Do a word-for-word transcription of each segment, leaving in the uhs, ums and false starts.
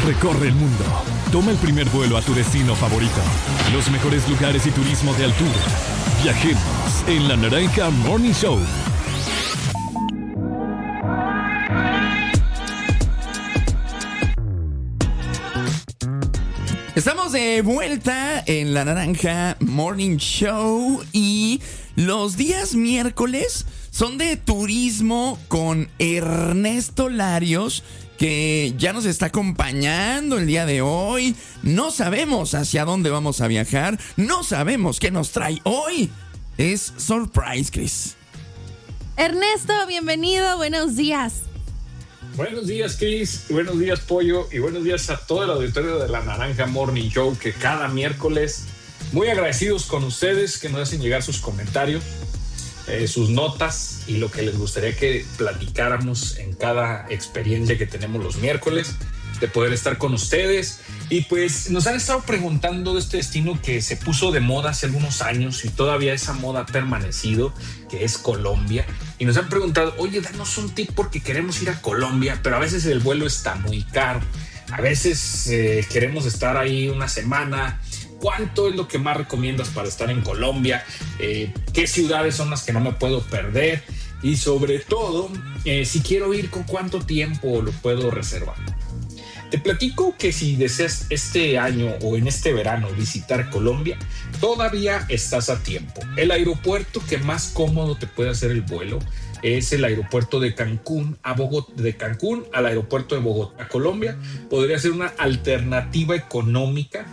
Recorre el mundo. Toma el primer vuelo a tu destino favorito. Los mejores lugares y turismo de altura. Viajemos en La Naranja Morning Show. Estamos de vuelta en La Naranja Morning Show y los días miércoles son de turismo con Ernesto Larios, que ya nos está acompañando el día de hoy. No sabemos hacia dónde vamos a viajar, no sabemos qué nos trae hoy. Es surprise, Chris. Ernesto, bienvenido, buenos días. Buenos días, Chris, buenos días, Pollo, y buenos días a todo el auditorio de La Naranja Morning Show, que cada miércoles, muy agradecidos con ustedes, que nos hacen llegar sus comentarios, eh, sus notas y lo que les gustaría que platicáramos en cada experiencia que tenemos los miércoles, de poder estar con ustedes. Y pues nos han estado preguntando de este destino que se puso de moda hace algunos años y todavía esa moda ha permanecido, que es Colombia. Y nos han preguntado, oye, danos un tip porque queremos ir a Colombia, pero a veces el vuelo está muy caro. A veces eh, queremos estar ahí una semana. ¿Cuánto es lo que más recomiendas para estar en Colombia? Eh, ¿Qué ciudades son las que no me puedo perder? Y sobre todo, eh, si quiero ir, ¿con cuánto tiempo lo puedo reservar? Te platico que si deseas este año o en este verano visitar Colombia, todavía estás a tiempo. El aeropuerto que más cómodo te puede hacer el vuelo es el aeropuerto de Cancún a Bogotá, de Cancún al aeropuerto de Bogotá, Colombia. Podría ser una alternativa económica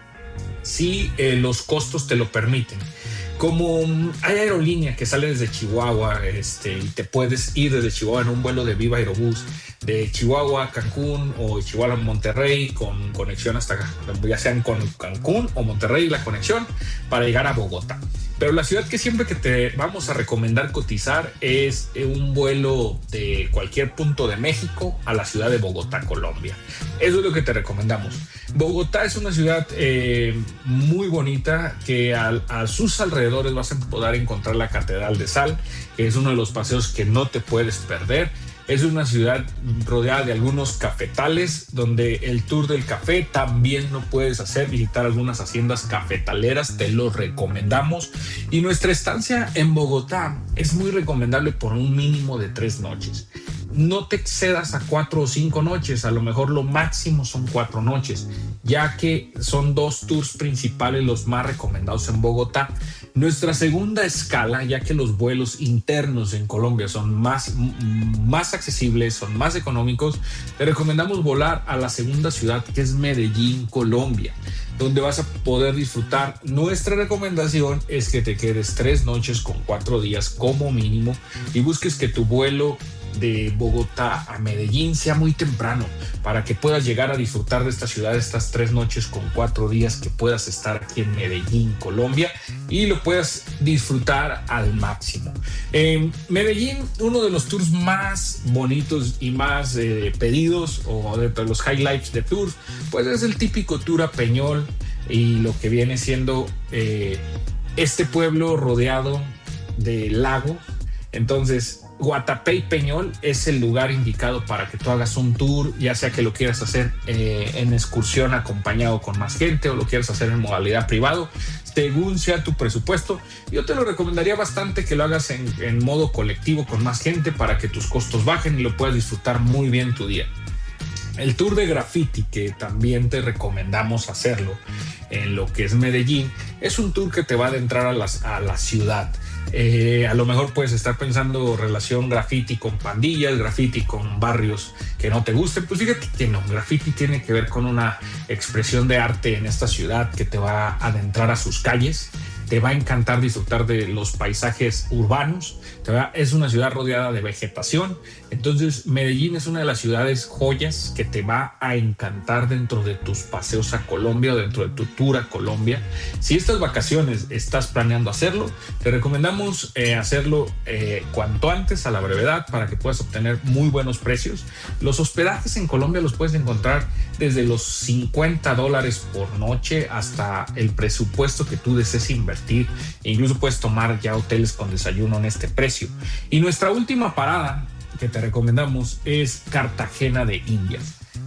si eh, los costos te lo permiten. Como hay aerolínea que sale desde Chihuahua, este, y te puedes ir desde Chihuahua en un vuelo de Viva Aerobús, de Chihuahua a Cancún o de Chihuahua a Monterrey, con conexión hasta acá, ya sean con Cancún o Monterrey, la conexión para llegar a Bogotá. Pero la ciudad que siempre que te vamos a recomendar cotizar es un vuelo de cualquier punto de México a la ciudad de Bogotá, Colombia. Eso es lo que te recomendamos. Bogotá es una ciudad eh, muy bonita, que a, a sus alrededores vas a poder encontrar la Catedral de Sal, que es uno de los paseos que no te puedes perder. Es una ciudad rodeada de algunos cafetales, donde el tour del café también lo puedes hacer, visitar algunas haciendas cafetaleras, te lo recomendamos. Y nuestra estancia en Bogotá es muy recomendable por un mínimo de tres noches. No te excedas a cuatro o cinco noches, a lo mejor lo máximo son cuatro noches, ya que son dos tours principales los más recomendados en Bogotá. Nuestra segunda escala, ya que los vuelos internos en Colombia son más, más accesibles, son más económicos, te recomendamos volar a la segunda ciudad, que es Medellín, Colombia, donde vas a poder disfrutar. Nuestra recomendación es que te quedes tres noches con cuatro días como mínimo y busques que tu vuelo de Bogotá a Medellín sea muy temprano, para que puedas llegar a disfrutar de esta ciudad estas tres noches con cuatro días, que puedas estar aquí en Medellín, Colombia, y lo puedas disfrutar al máximo. En Medellín, uno de los tours más bonitos y más eh, pedidos, o de los highlights de tours, pues es el típico tour a Peñol y lo que viene siendo eh, este pueblo rodeado de lago. Entonces, Guatapé y Peñol es el lugar indicado para que tú hagas un tour, ya sea que lo quieras hacer eh, en excursión acompañado con más gente o lo quieras hacer en modalidad privado, según sea tu presupuesto. Yo te lo recomendaría bastante que lo hagas en, en modo colectivo con más gente, para que tus costos bajen y lo puedas disfrutar muy bien tu día. El tour de graffiti, que también te recomendamos hacerlo en lo que es Medellín, es un tour que te va a adentrar a, las, a la ciudad. Eh, a lo mejor puedes estar pensando relación graffiti con pandillas, graffiti con barrios que no te gusten. Pues fíjate que no, graffiti tiene que ver con una expresión de arte en esta ciudad que te va a adentrar a sus calles. Te va a encantar disfrutar de los paisajes urbanos. Te va, es una ciudad rodeada de vegetación. Entonces, Medellín es una de las ciudades joyas que te va a encantar dentro de tus paseos a Colombia o dentro de tu tour a Colombia. Si estas vacaciones estás planeando hacerlo, te recomendamos eh, hacerlo eh, cuanto antes, a la brevedad, para que puedas obtener muy buenos precios. Los hospedajes en Colombia los puedes encontrar desde los cincuenta dólares por noche hasta el presupuesto que tú desees invertir. Incluso puedes tomar ya hoteles con desayuno en este precio. Y nuestra última parada que te recomendamos es Cartagena de Indias.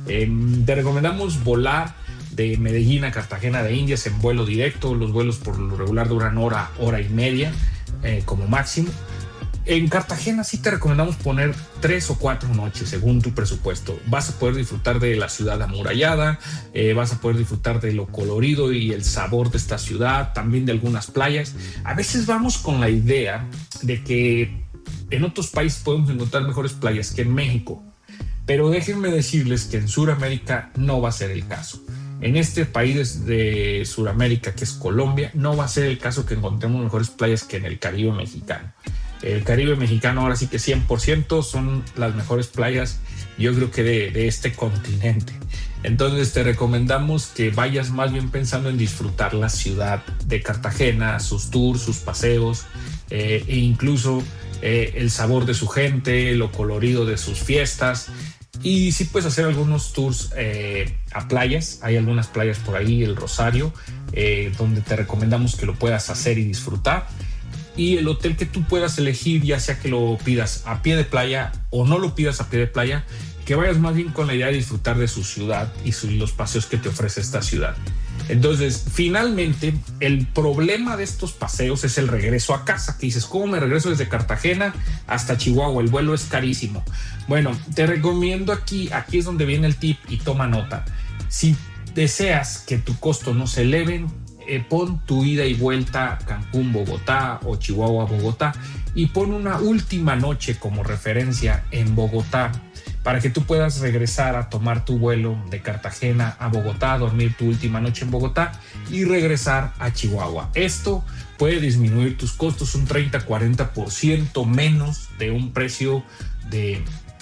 Eh, te recomendamos volar de Medellín a Cartagena de Indias en vuelo directo. Los vuelos por lo regular duran hora, hora y media eh, como máximo. En Cartagena sí te recomendamos poner tres o cuatro noches según tu presupuesto. Vas a poder disfrutar de la ciudad amurallada, eh, vas a poder disfrutar de lo colorido y el sabor de esta ciudad, también de algunas playas. A veces vamos con la idea de que en otros países podemos encontrar mejores playas que en México, pero déjenme decirles que en Sudamérica no va a ser el caso. En este país de Sudamérica, que es Colombia, no va a ser el caso que encontremos mejores playas que en el Caribe mexicano. El Caribe mexicano ahora sí que cien por ciento son las mejores playas, yo creo que de, de este continente. Entonces te recomendamos que vayas más bien pensando en disfrutar la ciudad de Cartagena, sus tours, sus paseos, eh, e incluso eh, el sabor de su gente, lo colorido de sus fiestas. Y sí puedes hacer algunos tours eh, a playas. Hay algunas playas por ahí, el Rosario, eh, donde te recomendamos que lo puedas hacer y disfrutar. Y el hotel que tú puedas elegir, ya sea que lo pidas a pie de playa o no lo pidas a pie de playa, que vayas más bien con la idea de disfrutar de su ciudad y su, los paseos que te ofrece esta ciudad. Entonces, finalmente, el problema de estos paseos es el regreso a casa, que dices, ¿cómo me regreso desde Cartagena hasta Chihuahua? El vuelo es carísimo. Bueno, te recomiendo aquí, aquí es donde viene el tip y toma nota. Si deseas que tu costo no se eleven, eh, pon tu ida y vuelta Cancún-Bogotá o Chihuahua-Bogotá y pon una última noche como referencia en Bogotá, para que tú puedas regresar a tomar tu vuelo de Cartagena a Bogotá, dormir tu última noche en Bogotá y regresar a Chihuahua. Esto puede disminuir tus costos un treinta a cuarenta por ciento menos de un precio de,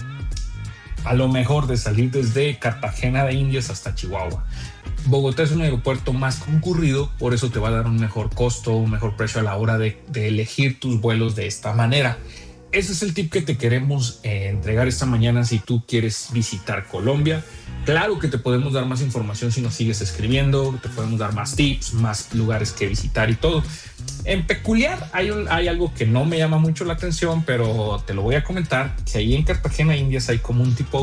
a lo mejor, de salir desde Cartagena de Indias hasta Chihuahua. Bogotá es un aeropuerto más concurrido, por eso te va a dar un mejor costo, un mejor precio a la hora de, de elegir tus vuelos de esta manera. Ese es el tip que te queremos eh, entregar esta mañana si tú quieres visitar Colombia. Claro que te podemos dar más información si nos sigues escribiendo, te podemos dar más tips, más lugares que visitar y todo. En peculiar hay, un, hay algo que no me llama mucho la atención, pero te lo voy a comentar, que ahí en Cartagena, Indias, hay como un tipo